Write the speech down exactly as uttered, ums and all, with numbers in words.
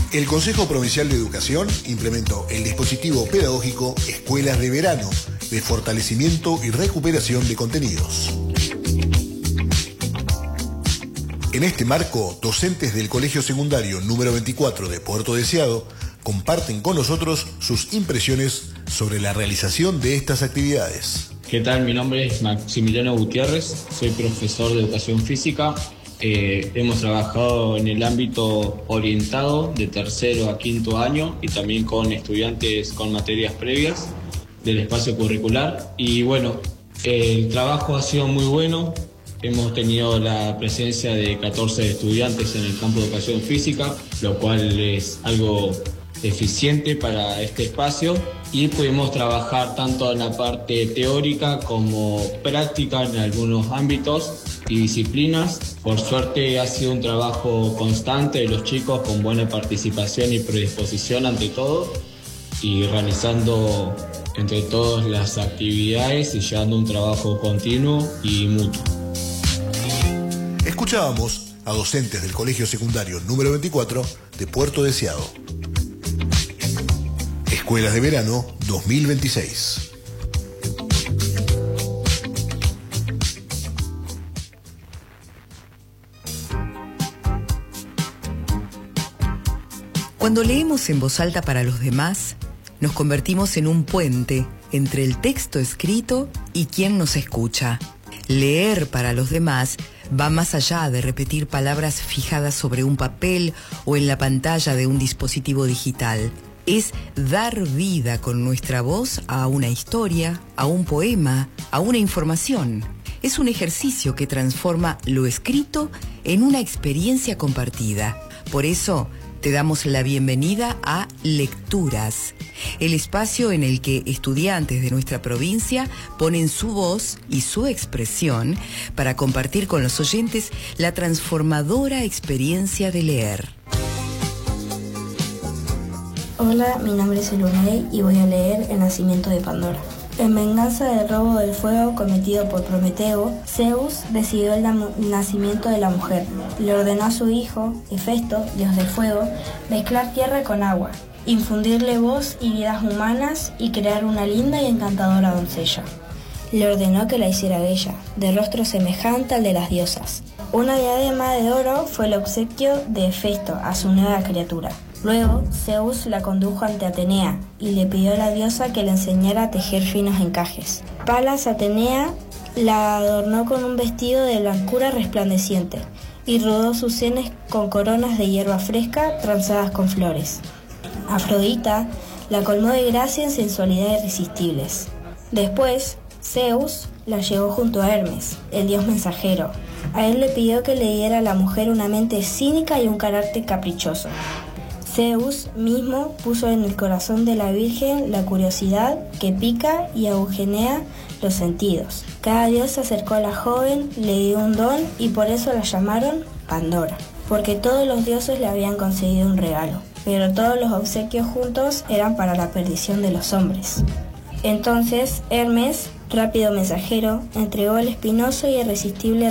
El Consejo Provincial de Educación implementó el dispositivo pedagógico Escuelas de Verano, de fortalecimiento y recuperación de contenidos. En este marco, docentes del Colegio Secundario número veinticuatro de Puerto Deseado comparten con nosotros sus impresiones sobre la realización de estas actividades. ¿Qué tal? Mi nombre es Maximiliano Gutiérrez, soy profesor de Educación Física. Eh, hemos trabajado en el ámbito orientado de tercero a quinto año y también con estudiantes con materias previas del espacio curricular. Y bueno, el trabajo ha sido muy bueno. Hemos tenido la presencia de catorce estudiantes en el campo de Educación Física, lo cual es algo eficiente para este espacio, y pudimos trabajar tanto en la parte teórica como práctica en algunos ámbitos y disciplinas. Por suerte ha sido un trabajo constante de los chicos con buena participación y predisposición ante todo, y realizando entre todos las actividades y llevando un trabajo continuo y mutuo. Escuchábamos a docentes del Colegio Secundario número veinticuatro de Puerto Deseado. Escuelas de Verano dos mil veintiséis. Cuando leemos en voz alta para los demás, nos convertimos en un puente entre el texto escrito y quien nos escucha. Leer para los demás va más allá de repetir palabras fijadas sobre un papel o en la pantalla de un dispositivo digital. Es dar vida con nuestra voz a una historia, a un poema, a una información. Es un ejercicio que transforma lo escrito en una experiencia compartida. Por eso, te damos la bienvenida a Lecturas, el espacio en el que estudiantes de nuestra provincia ponen su voz y su expresión para compartir con los oyentes la transformadora experiencia de leer. Hola, mi nombre es Elunay y voy a leer El nacimiento de Pandora. En venganza del robo del fuego cometido por Prometeo, Zeus decidió el nacimiento de la mujer. Le ordenó a su hijo, Hefesto, dios del fuego, mezclar tierra con agua, infundirle voz y vidas humanas y crear una linda y encantadora doncella. Le ordenó que la hiciera bella, de rostro semejante al de las diosas. Una diadema de oro fue el obsequio de Hefesto a su nueva criatura. Luego, Zeus la condujo ante Atenea y le pidió a la diosa que le enseñara a tejer finos encajes. Palas Atenea la adornó con un vestido de blancura resplandeciente y rodó sus sienes con coronas de hierba fresca tranzadas con flores. Afrodita la colmó de gracia y sensualidad irresistibles. Después, Zeus la llevó junto a Hermes, el dios mensajero. A él le pidió que le diera a la mujer una mente cínica y un carácter caprichoso. Zeus mismo puso en el corazón de la Virgen la curiosidad que pica y agujenea los sentidos. Cada dios se acercó a la joven, le dio un don y por eso la llamaron Pandora, porque todos los dioses le habían concedido un regalo, pero todos los obsequios juntos eran para la perdición de los hombres. Entonces Hermes, rápido mensajero, entregó el espinoso y irresistible